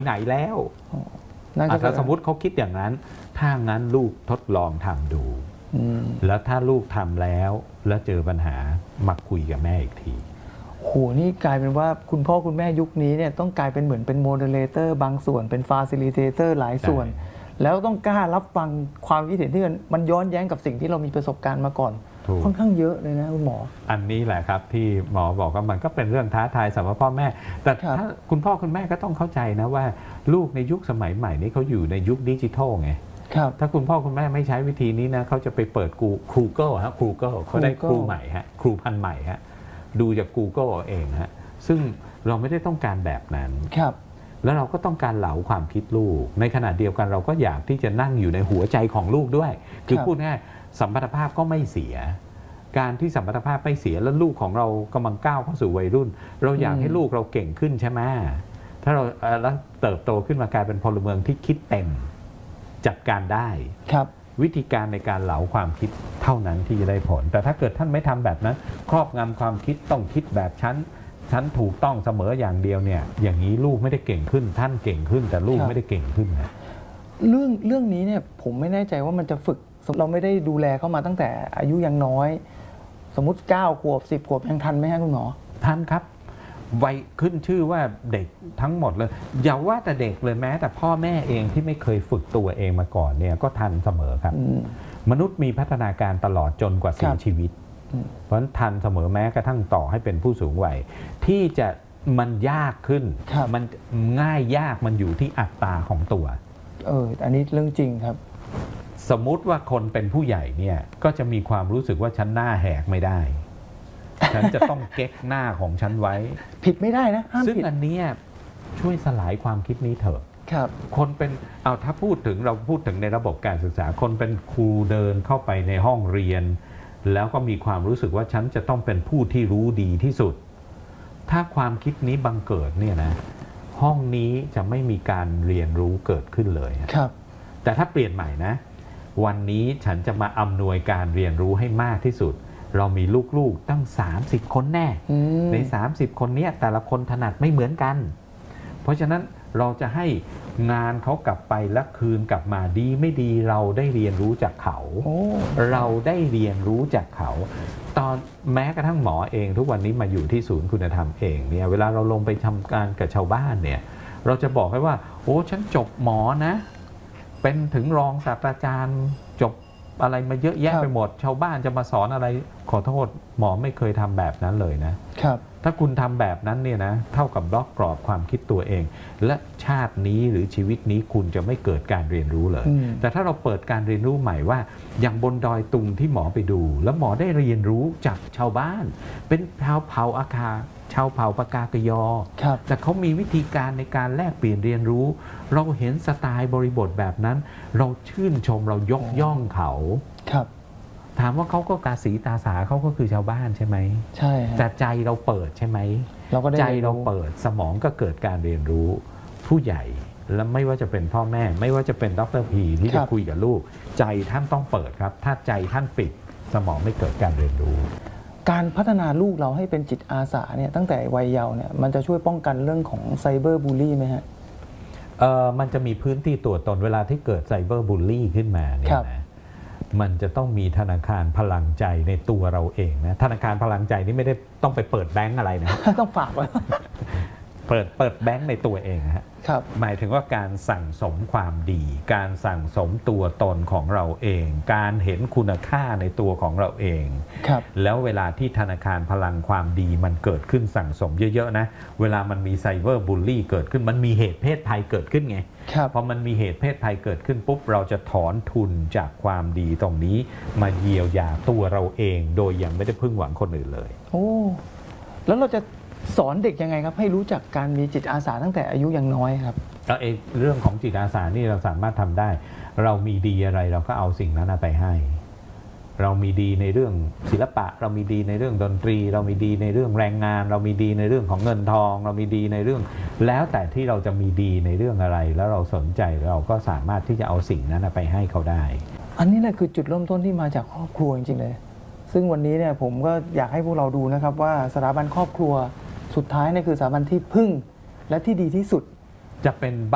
ไหนแล้วถ้าสมมติเขาคิดอย่างนั้นถ้างั้นลูกทดลองทำดูแล้วถ้าลูกทำแล้วเจอปัญหามาคุยกับแม่อีกทีโหนี่กลายเป็นว่าคุณพ่อคุณแม่ยุคนี้เนี่ยต้องกลายเป็นเหมือนเป็นโมเดเลเตอร์บางส่วนเป็นฟาซิลิเตเตอร์หลายส่วนแล้วต้องกล้ารับฟังความคิดเห็นที่มันย้อนแย้งกับสิ่งที่เรามีประสบการณ์มาก่อนค่อนข้างเยอะเลยนะคุณหมออันนี้แหละครับที่หมอบอกว่ามันก็เป็นเรื่องท้าทายสำหรับพ่อแม่แต่ถ้าคุณพ่อคุณแม่ก็ต้องเข้าใจนะว่าลูกในยุคสมัยใหม่นี้เขาอยู่ในยุคดิจิทัลไงถ้าคุณพ่อคุณแม่ไม่ใช้วิธีนี้นะเขาจะไปเปิดGoogle ฮะ Google เขาได้ครูใหม่ฮะครูพันใหม่ฮะดูจาก Google เองฮะซึ่งเราไม่ได้ต้องการแบบนั้นแล้วเราก็ต้องการเหลาความคิดลูกในขณะเดียวกันเราก็อยากที่จะนั่งอยู่ในหัวใจของลูกด้วยคือพูดง่ายสัมพันธภาพก็ไม่เสียการที่สัมพันธภาพไม่เสียแล้วลูกของเรากำลังก้าวเข้าสู่วัยรุ่นเราอยากให้ลูกเราเก่งขึ้นใช่ไหมถ้าเราแล้วเติบโตขึ้นมากลายเป็นพลเมืองที่คิดเต็มจัดการได้วิธีการในการเหลาความคิดเท่านั้นที่จะได้ผลแต่ถ้าเกิดท่านไม่ทำแบบนั้นครอบงำความคิดต้องคิดแบบฉันถูกต้องเสมออย่างเดียวเนี่ยอย่างนี้ลูกไม่ได้เก่งขึ้นท่านเก่งขึ้นแต่ลูกไม่ได้เก่งขึ้นนะเรื่องนี้เนี่ยผมไม่แน่ใจว่ามันจะฝึกเราไม่ได้ดูแลเข้ามาตั้งแต่อายุยังน้อยสมมุติ9 ขวบ10 ขวบยังทันไหมฮะคุณหมอทันครับวัยขึ้นชื่อว่าเด็กทั้งหมดเลยอย่าว่าแต่เด็กเลยแม้แต่พ่อแม่เองที่ไม่เคยฝึกตัวเองมาก่อนเนี่ยก็ทันเสมอครับมนุษย์มีพัฒนาการตลอดจนกว่าสิ้นชีวิตเพราะฉะนั้นทันเสมอแม้กระทั่งต่อให้เป็นผู้สูงวัยที่จะมันยากขึ้นมันง่ายยากมันอยู่ที่อัตราของตัวอันนี้เรื่องจริงครับสมมุติว่าคนเป็นผู้ใหญ่เนี่ยก็จะมีความรู้สึกว่าฉันหน้าแหกไม่ได้ฉันจะต้องเก๊กหน้าของฉันไว้ผิดไม่ได้นะซึ่งอันนี้ช่วยสลายความคิดนี้เถอะคนเป็นถ้าเราพูดถึงในระบบการศึกษาคนเป็นครูเดินเข้าไปในห้องเรียนแล้วก็มีความรู้สึกว่าฉันจะต้องเป็นผู้ที่รู้ดีที่สุดถ้าความคิดนี้บังเกิดเนี่ยนะห้องนี้จะไม่มีการเรียนรู้เกิดขึ้นเลยแต่ถ้าเปลี่ยนใหม่นะวันนี้ฉันจะมาอำนวยการเรียนรู้ให้มากที่สุดเรามีลูกๆตั้ง30 คนแน่ใน30 คนนี้แต่ละคนถนัดไม่เหมือนกันเพราะฉะนั้นเราจะให้งานเขากลับไปและคืนกลับมาดีไม่ดีเราได้เรียนรู้จากเขาเราได้เรียนรู้จากเขาตอนแม้กระทั่งหมอเองทุกวันนี้มาอยู่ที่ศูนย์คุณธรรมเองเนี่ยเวลาเราลงไปทำการกับชาวบ้านเนี่ยเราจะบอกให้ว่าโอ้ฉันจบหมอนะเป็นถึงรองศาสตราจารย์จบอะไรมาเยอะแยะไปหมดชาวบ้านจะมาสอนอะไรขอโทษหมอไม่เคยทำแบบนั้นเลยนะครับถ้าคุณทำแบบนั้นเนี่ยนะเท่ากับบล็อกกรอบความคิดตัวเองและชาตินี้หรือชีวิตนี้คุณจะไม่เกิดการเรียนรู้เลยแต่ถ้าเราเปิดการเรียนรู้ใหม่ว่าอย่างบนดอยตุงที่หมอไปดูแล้วหมอได้เรียนรู้จากชาวบ้านเป็นชาวเผ่าอาคาชาวเผ่าปากากยอแต่เขามีวิธีการในการแลกเปลี่ยนเรียนรู้เราเห็นสไตล์บริบทแบบนั้นเราชื่นชมเรายกย่องเขาถามว่าเขาก็กาสีตาสาเขาก็คือชาวบ้านใช่ไหมใช่แต่ใจเราเปิดใช่ไหมใจเราเปิดสมองก็เกิดการเรียนรู้ผู้ใหญ่และไม่ว่าจะเป็นพ่อแม่ไม่ว่าจะเป็นดร.พีที่จะคุยกับลูกใจท่านต้องเปิดครับถ้าใจท่านปิดสมองไม่เกิดการเรียนรู้การพัฒนาลูกเราให้เป็นจิตอาสาเนี่ยตั้งแต่วัยเยาว์เนี่ยมันจะช่วยป้องกันเรื่องของไซเบอร์บูลลี่ไหมฮะมันจะมีพื้นที่ตัวตนเวลาที่เกิดไซเบอร์บูลลี่ขึ้นมาเนี่ยนะมันจะต้องมีธนาคารพลังใจในตัวเราเองนะธนาคารพลังใจนี่ไม่ได้ต้องไปเปิดแบงก์อะไรนะต้องฝากไว้เปิดแบงก์ในตัวเองฮะหมายถึงว่าการสั่งสมความดีการสั่งสมตัวตนของเราเองการเห็นคุณค่าในตัวของเราเองแล้วเวลาที่ธนาคารพลังความดีมันเกิดขึ้นสั่งสมเยอะๆนะเวลามันมีไซเบอร์บูลลี่เกิดขึ้นมันมีเหตุเพศภัยเกิดขึ้นไงพอมันมีเหตุเพศภัยเกิดขึ้นปุ๊บเราจะถอนทุนจากความดีตรงนี้มาเยียวยาตัวเราเองโดยยังไม่ได้พึ่งหวังคนอื่นเลยโอ้แล้วเราจะสอนเด็กยังไงครับให้รู้จักการมีจิตอาสาตั้งแต่อายุยังน้อยครับเรื่องของจิตอาสานี่เราสามารถทำได้เรามีดีอะไรเราก็เอาสิ่งนั้นไปให้เรามีดีในเรื่องศิลปะเรามีดีในเรื่องดนตรีเรามีดีในเรื่องแรงงานเรามีดีในเรื่องของเงินทองเรามีดีในเรื่องแล้วแต่ที่เราจะมีดีในเรื่องอะไรแล้วเราสนใจเราก็สามารถที่จะเอาสิ่งนั้นไปให้เขาได้อันนี้แหละคือจุดเริ่มต้นที่มาจากครอบครัวจริงๆเลยซึ่งวันนี้เนี่ยผมก็อยากให้พวกเราดูนะครับว่าสถาบันครอบครัวสุดท้ายเนี่ยคือสถาบันที่พึ่งและที่ดีที่สุดจะเป็น